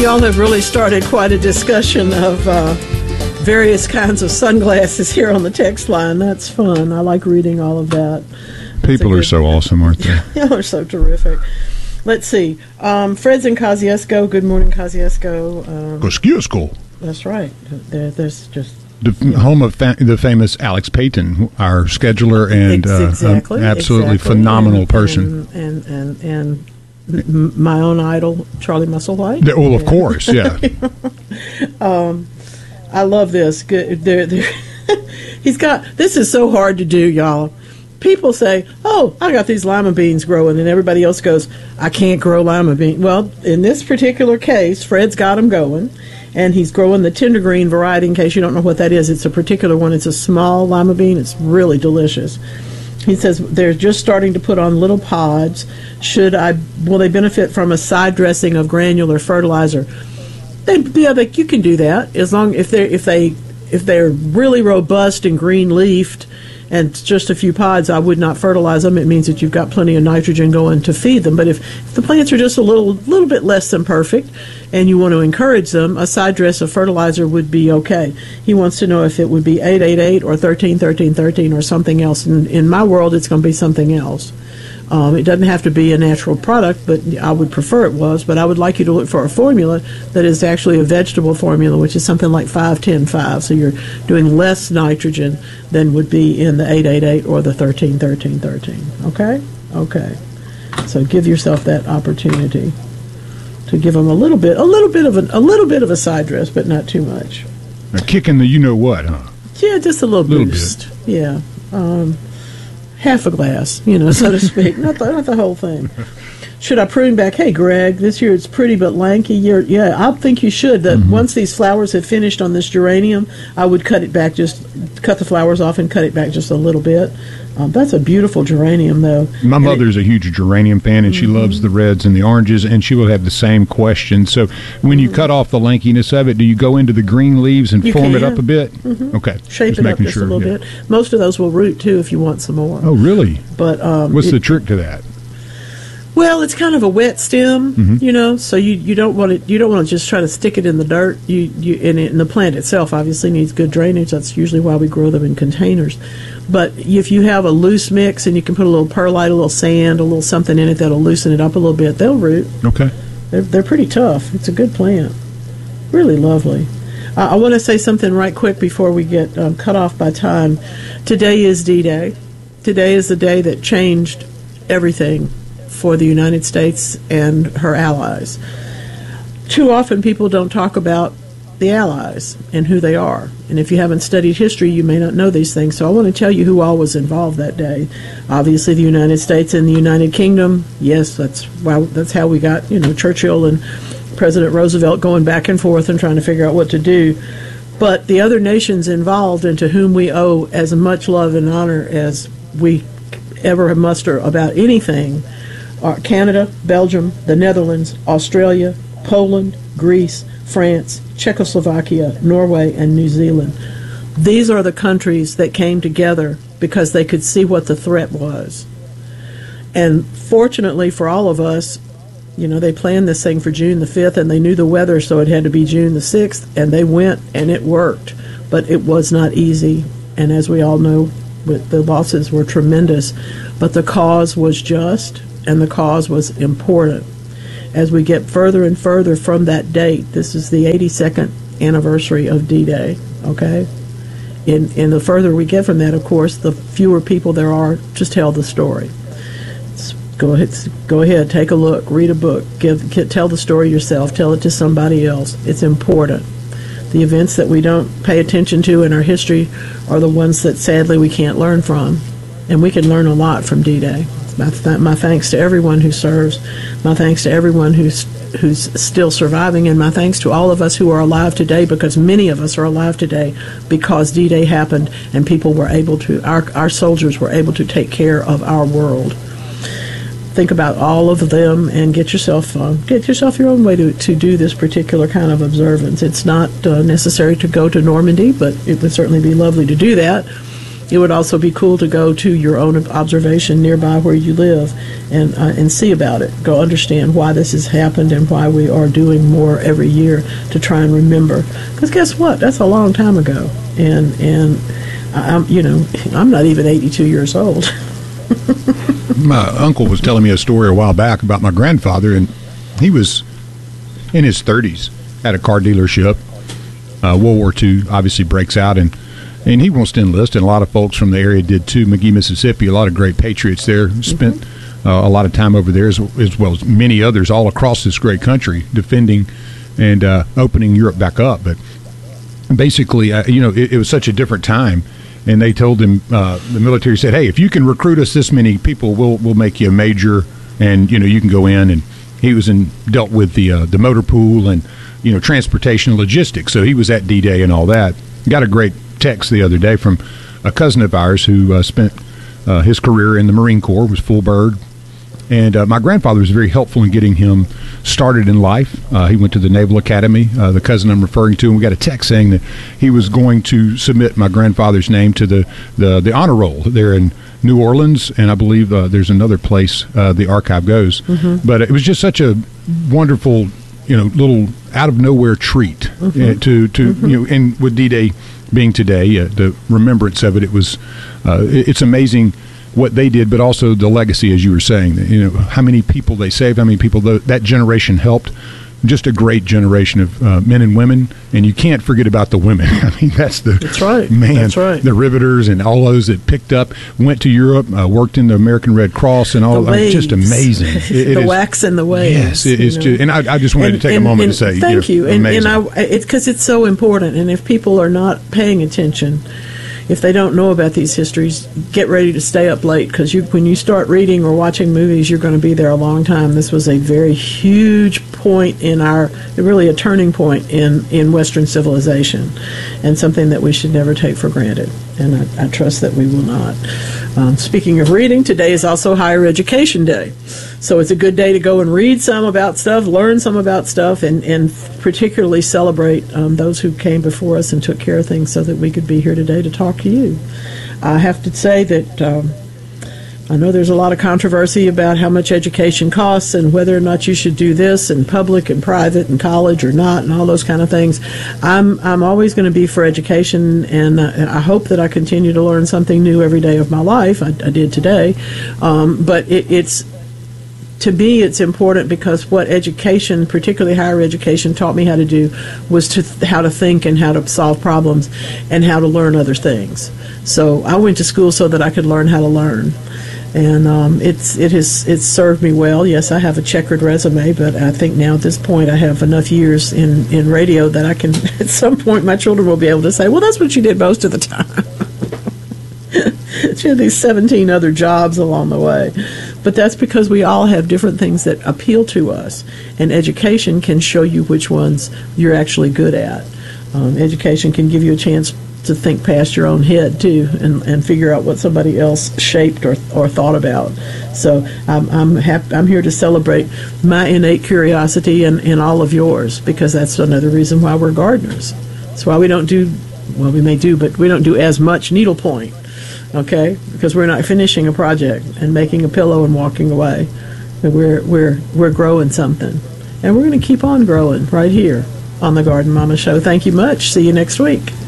Y'all have really started quite a discussion of various kinds of sunglasses here on the text line. That's fun. I like reading all of that. People are so awesome, aren't they? Y'all are so terrific. Let's see. Fred's in Kosciuszko. Good morning, Kosciuszko. Kosciuszko. That's right. There's just... The home of the famous Alex Payton, our scheduler and absolutely phenomenal person. And my own idol, Charlie Musselwhite. Well, of course, yeah. I love this. He's got, this is so hard to do, y'all. People say, oh, I got these lima beans growing, and everybody else goes, I can't grow lima beans. Well, in this particular case, Fred's got them going, and he's growing the tender green variety. In case you don't know what that is, it's a particular one. It's a small lima bean. It's really delicious. He says they're just starting to put on little pods. Will they benefit from a side dressing of granular fertilizer? You can do that as long if they're really robust and green leafed and just a few pods. I would not fertilize them. It means that you've got plenty of nitrogen going to feed them. But if the plants are just a little bit less than perfect and you want to encourage them, a side dress of fertilizer would be okay. He wants to know if it would be 8-8-8 or 13-13-13 or something else. In my world, it's going to be something else. It doesn't have to be a natural product, but I would prefer it was. But I would like you to look for a formula that is actually a vegetable formula, which is something like 5-10-5. So you're doing less nitrogen than would be in the 8-8-8 or the 13-13-13. Okay? Okay. So give yourself that opportunity to give them a little bit of a side dress, but not too much. A kick in the you know what, huh? Yeah, just a little boost. Bit. Yeah. Half a glass, so to speak, not the whole thing. Should I prune back? Hey, Greg, this year it's pretty but lanky. Yeah, I think you should. That once these flowers have finished on this geranium, I would cut it back, just cut the flowers off and cut it back just a little bit. That's a beautiful geranium, though. My mother's a huge geranium fan, and she loves the reds and the oranges, and she will have the same question. So when you cut off the lankiness of it, do you go into the green leaves and form it up a bit? Okay. Shape it up just a little bit. Most of those will root, too, if you want some more. Oh, really? But what's the trick to that? Well, it's kind of a wet stem, so you don't want to just try to stick it in the dirt. And the plant itself obviously needs good drainage. That's usually why we grow them in containers. But if you have a loose mix and you can put a little perlite, a little sand, a little something in it that'll loosen it up a little bit, they'll root. Okay. They're pretty tough. It's a good plant. Really lovely. I want to say something right quick before we get cut off by time. Today is D-Day. Today is the day that changed everything for the United States and her allies. Too often people don't talk about the allies and who they are. And if you haven't studied history, you may not know these things. So I want to tell you who all was involved that day. Obviously, the United States and the United Kingdom. Yes, that's how we got, Churchill and President Roosevelt going back and forth and trying to figure out what to do. But the other nations involved and to whom we owe as much love and honor as we ever muster about anything are Canada, Belgium, the Netherlands, Australia, Poland, Greece, France, Czechoslovakia, Norway, and New Zealand. These are the countries that came together because they could see what the threat was. And fortunately for all of us, they planned this thing for June the 5th, and they knew the weather, so it had to be June the 6th, and they went, and it worked. But it was not easy, and as we all know, the losses were tremendous. But the cause was just, and the cause was important. As we get further and further from that date, this is the 82nd anniversary of D-Day, okay? And the further we get from that, of course, the fewer people there are to tell the story. Go ahead, take a look, read a book, tell the story yourself, tell it to somebody else. It's important. The events that we don't pay attention to in our history are the ones that sadly we can't learn from. And we can learn a lot from D-Day. My thanks to everyone who serves. My thanks to everyone who's still surviving, and my thanks to all of us who are alive today, because many of us are alive today because D-Day happened and people were able to, our soldiers were able to take care of our world. Think about all of them and get yourself your own way to do this particular kind of observance. It's not necessary to go to Normandy, but it would certainly be lovely to do that. it would also be cool to go to your own observation nearby where you live and see about it. Go understand why this has happened and why we are doing more every year to try and remember. Because guess what? That's a long time ago. And I'm not even 82 years old. My uncle was telling me a story a while back about my grandfather, and he was in his 30s at a car dealership. World War II obviously breaks out, and he wants to enlist, and a lot of folks from the area did too. McGee, Mississippi, a lot of great patriots there. Spent a lot of time over there, as well as many others all across this great country, defending and opening Europe back up. But basically, it was such a different time. And they told him, the military said, "Hey, if you can recruit us this many people, we'll make you a major, and you can go in." And he was dealt with the motor pool and transportation and logistics. So he was at D-Day and all that. Got a great text the other day from a cousin of ours who spent his career in the Marine Corps, was full bird. And my grandfather was very helpful in getting him started in life. He went to the Naval Academy, the cousin I'm referring to, and we got a text saying that he was going to submit my grandfather's name to the honor roll there in New Orleans, and I believe there's another place the archive goes. But it was just such a wonderful, little out-of-nowhere treat to and with D-Day being today, the remembrance of it, it's amazing what they did, but also the legacy, as you were saying, how many people they saved, how many people that generation helped. Just a great generation of men and women, and you can't forget about the women. I mean, that's right. Man, that's right. The riveters and all those that picked up, went to Europe, worked in the American Red Cross and all. Just amazing. The wax and the waves. Yes, it is. And I just wanted to take a moment to say thank you. Amazing. And it's because it's so important, and if people are not paying attention, if they don't know about these histories, get ready to stay up late, because when you start reading or watching movies, you're going to be there a long time. This was a very huge point really a turning point in Western civilization, and something that we should never take for granted. And I trust that we will not. Speaking of reading, today is also Higher Education Day. So it's a good day to go and read some about stuff, learn some about stuff, and particularly celebrate those who came before us and took care of things so that we could be here today to talk to you. I have to say that I know there's a lot of controversy about how much education costs and whether or not you should do this in public and private and college or not and all those kind of things. I'm always going to be for education, and I hope that I continue to learn something new every day of my life. I did today. But to me, it's important because what education, particularly higher education, taught me how to do was how to think and how to solve problems and how to learn other things. So I went to school so that I could learn how to learn. And it's served me well. Yes, I have a checkered resume, but I think now at this point I have enough years in radio that I can, at some point, my children will be able to say, well, that's what you did most of the time. She had these 17 other jobs along the way. But that's because we all have different things that appeal to us, and education can show you which ones you're actually good at. Education can give you a chance to think past your own head too, and figure out what somebody else shaped or thought about. So I'm here to celebrate my innate curiosity and all of yours, because that's another reason why we're gardeners. That's why we don't do, well, we may do, but we don't do as much needlepoint, okay? Because we're not finishing a project and making a pillow and walking away. We're growing something, and we're going to keep on growing right here on the Garden Mama Show. Thank you much. See you next week.